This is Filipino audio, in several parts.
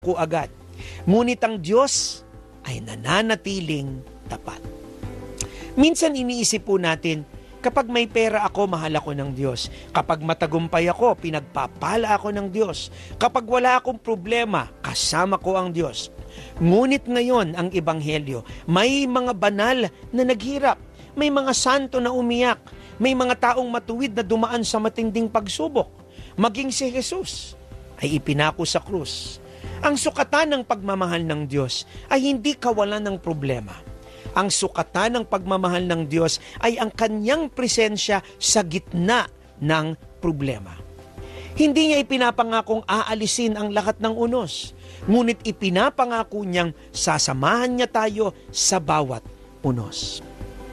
ko agad. Ngunit ang Diyos ay nananatiling tapat. Minsan iniisip po natin, kapag may pera ako, mahal ako ng Diyos. Kapag matagumpay ako, pinagpapala ako ng Diyos. Kapag wala akong problema, kasama ko ang Diyos. Ngunit ngayon, ang Ebanghelyo, may mga banal na naghirap. May mga santo na umiyak. May mga taong matuwid na dumaan sa matinding pagsubok. Maging si Jesus ay ipinako sa krus. Ang sukatan ng pagmamahal ng Diyos ay hindi kawalan ng problema. Ang sukatan ng pagmamahal ng Diyos ay ang kanyang presensya sa gitna ng problema. Hindi niya ipinapangakong aalisin ang lahat ng unos, ngunit ipinapangako niyang sasamahan niya tayo sa bawat unos.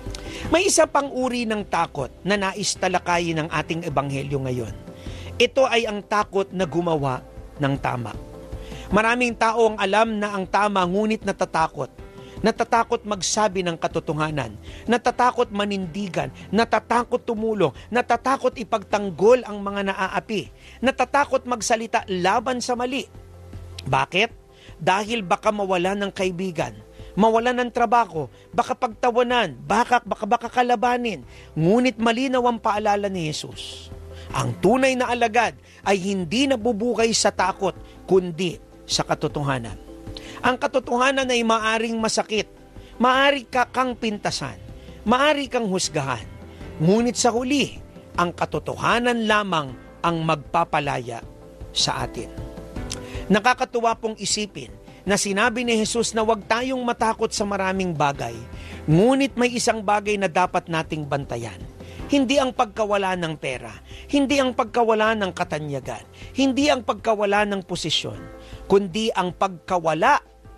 May isa pang uri ng takot na nais talakayin ng ating ebanghelyo ngayon. Ito ay ang takot na gumawa ng tama. Maraming tao ang alam na ang tama ngunit natatakot. Natatakot magsabi ng katotohanan. Natatakot manindigan. Natatakot tumulong. Natatakot ipagtanggol ang mga naaapi. Natatakot magsalita laban sa mali. Bakit? Dahil baka mawalan ng kaibigan. Mawalan ng trabaho. Baka pagtawanan. Baka kalabanin. Ngunit malinaw ang paalala ni Jesus. Ang tunay na alagad ay hindi nabubuhay sa takot, kundi sa katotohanan. Ang katotohanan ay maaring masakit, maari kang pintasan, maari kang husgahan. Ngunit sa huli, ang katotohanan lamang ang magpapalaya sa atin. Nakakatuwa pong isipin na sinabi ni Jesus na huwag tayong matakot sa maraming bagay, ngunit may isang bagay na dapat nating bantayan. Hindi ang pagkawala ng pera, hindi ang pagkawala ng katanyagan, hindi ang pagkawala ng posisyon, kundi ang pagkawala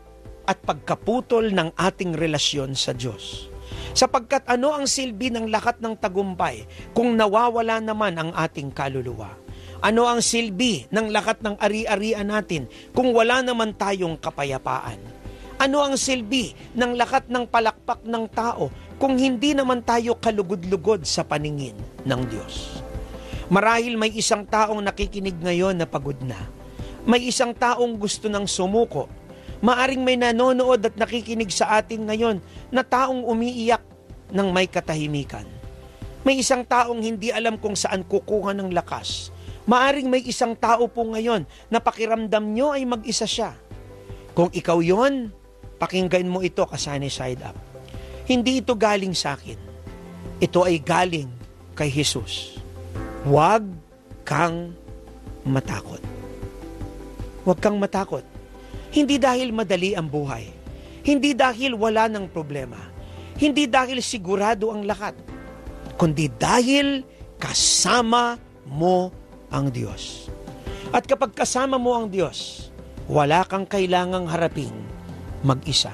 at pagkaputol ng ating relasyon sa Diyos. Sapagkat ano ang silbi ng lahat ng tagumpay kung nawawala naman ang ating kaluluwa? Ano ang silbi ng lahat ng ari-arian natin kung wala naman tayong kapayapaan? Ano ang silbi ng lahat ng palakpak ng tao kung hindi naman tayo kalugod-lugod sa paningin ng Diyos? Marahil may isang taong nakikinig ngayon na pagod na. May isang taong gusto ng sumuko. Maaring may nanonood at nakikinig sa atin ngayon na taong umiiyak ng may katahimikan. May isang taong hindi alam kung saan kukuha ng lakas. Maaring may isang tao po ngayon na pakiramdam nyo ay mag-isa siya. Kung ikaw yon, pakinggan mo ito kasani side up. Hindi ito galing sa akin. Ito ay galing kay Jesus. Huwag kang matakot. Huwag kang matakot. Hindi dahil madali ang buhay. Hindi dahil wala ng problema. Hindi dahil sigurado ang lahat. Kundi dahil kasama mo ang Diyos. At kapag kasama mo ang Diyos, wala kang kailangang haraping mag-isa.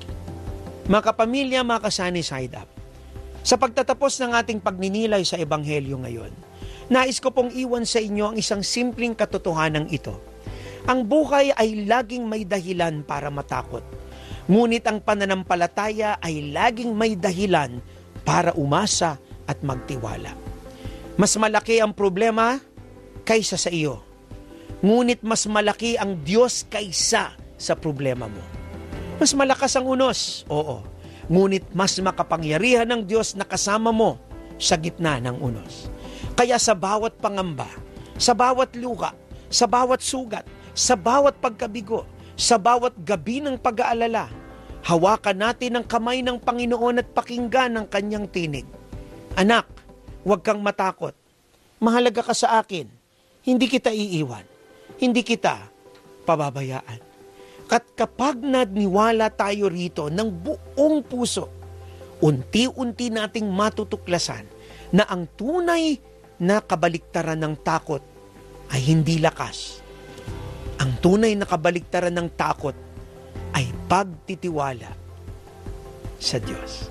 Mga kapamilya, mga kasani side up. Sa pagtatapos ng ating pagninilay sa Ebanghelyo ngayon, nais ko pong iwan sa inyo ang isang simpleng katotohanan ito. Ang buhay ay laging may dahilan para matakot. Ngunit ang pananampalataya ay laging may dahilan para umasa at magtiwala. Mas malaki ang problema kaysa sa iyo. Ngunit mas malaki ang Diyos kaysa sa problema mo. Mas malakas ang unos, oo. Ngunit mas makapangyarihan ng Diyos na kasama mo sa gitna ng unos. Kaya sa bawat pangamba, sa bawat luha, sa bawat sugat, sa bawat pagkabigo, sa bawat gabi ng pag-aalala, hawakan natin ang kamay ng Panginoon at pakinggan ang kanyang tinig. Anak, huwag kang matakot. Mahalaga ka sa akin. Hindi kita iiwan. Hindi kita pababayaan. At kapag naniwala tayo rito ng buong puso, unti-unti nating matutuklasan na ang tunay na kabaliktaran ng takot ay hindi lakas. Ang tunay na kabaliktaran ng takot ay pagtitiwala sa Diyos.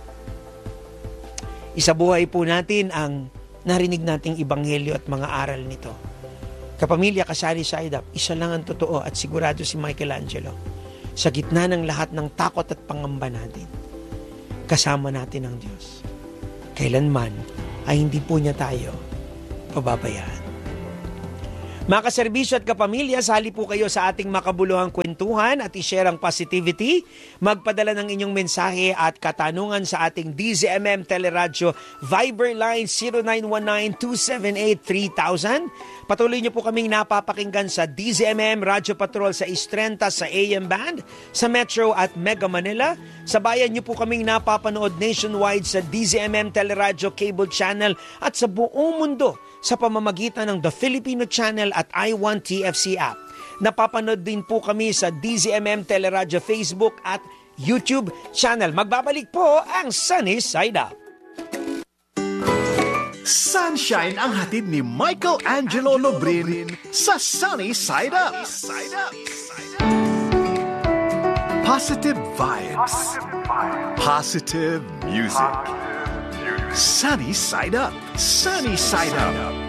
Isabuhay po natin ang narinig nating ebanghelyo at mga aral nito. Kapamilya, kasali side up, isa lang ang totoo at sigurado si Michelangelo. Sa gitna ng lahat ng takot at pangamba natin, kasama natin ang Diyos. Kailanman ay hindi po niya tayo pababayaan. Mga kaserbisyo at kapamilya, sali po kayo sa ating makabuluhang kwentuhan at i-share ang positivity. Magpadala ng inyong mensahe at katanungan sa ating DZMM Teleradyo Viber line 0919-278-3000. Patuloy niyo po kaming napapakinggan sa DZMM Radyo Patrol sa Istrenta sa AM Band, sa Metro at Mega Manila. Sa bayan niyo po kaming napapanood nationwide sa DZMM Teleradyo Cable Channel at sa buong mundo sa pamamagitan ng The Filipino Channel at I1 TFC app. Napapanood din po kami sa DZMM Teleradyo Facebook at YouTube channel. Magbabalik po ang Sunny Side Up. Sunshine ang hatid ni Michael Angelo Lobrin sa Sunny Side Up. Positive vibes. Positive music. Sunny Side Up. Sunny Side Up.